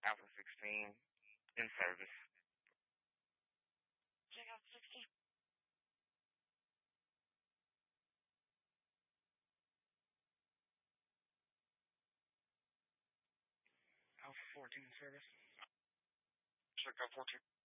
Alpha 16 in service. Check out 60. Alpha 14 in service. Check out 14.